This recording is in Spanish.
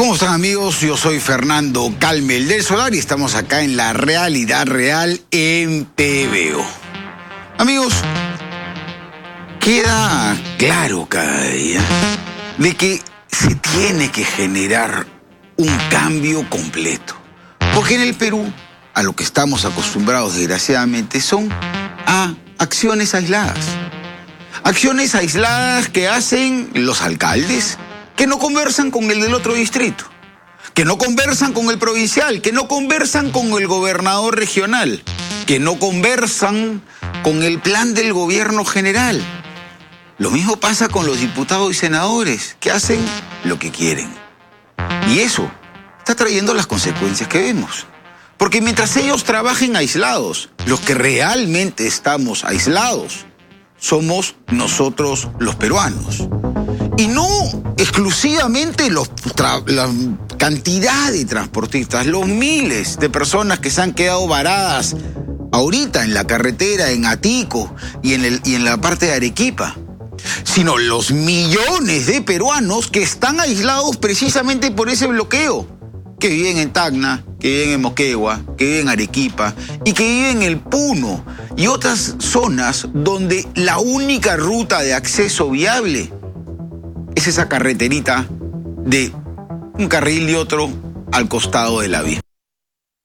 ¿Cómo están, amigos? Yo soy Fernando Calmel del Solar y estamos acá en La Realidad Real en TVO. Amigos, queda claro cada día de que se tiene que generar un cambio completo. Porque en el Perú, a lo que estamos acostumbrados desgraciadamente, son a acciones aisladas. Acciones aisladas que hacen los alcaldes, que no conversan con el del otro distrito, que no conversan con el provincial, que no conversan con el gobernador regional, que no conversan con el plan del gobierno general. Lo mismo pasa con los diputados y senadores, que hacen lo que quieren. Y eso está trayendo las consecuencias que vemos. Porque mientras ellos trabajen aislados, los que realmente estamos aislados somos nosotros los peruanos. Y no exclusivamente la cantidad de transportistas, los miles de personas que se han quedado varadas ahorita en la carretera, en Atico y en la parte de Arequipa, sino los millones de peruanos que están aislados precisamente por ese bloqueo, que viven en Tacna, que viven en Moquegua, que viven en Arequipa y que viven en el Puno y otras zonas donde la única ruta de acceso viable es esa carreterita de un carril y otro al costado de la vía.